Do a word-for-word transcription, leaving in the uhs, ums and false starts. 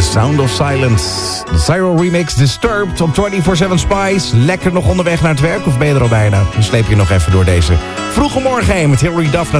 The Sound of Silence. De Cyril remix Disturbed op vierentwintig zeven Spice. Lekker nog onderweg naar het werk of ben je er al bijna? Dan sleep je nog even door deze vroege morgen heen met Hilary Duff.